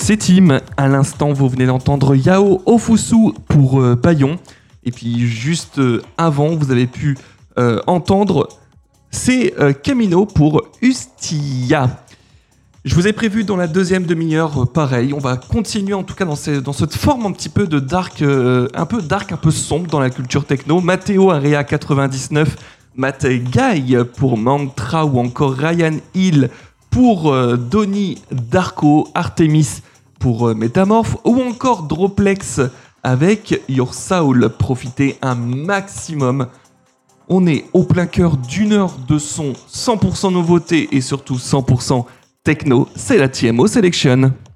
c'est Tim. À l'instant, vous venez d'entendre Yao Ofusu pour Paillon. Et puis juste avant, vous avez pu entendre c'est Camino pour Ustia. Je vous ai prévu dans la deuxième demi-heure, pareil, on va continuer en tout cas dans cette forme un petit peu de dark, un peu sombre dans la culture techno. Matteo Area 99, Matt Guy pour Mantra ou encore Ryan Hill pour Donnie Darko, Artemis pour Métamorphe ou encore Droplex avec Your Soul. Profitez un maximum. On est au plein cœur d'une heure de son 100% nouveauté et surtout 100% techno, c'est la TMO Selection.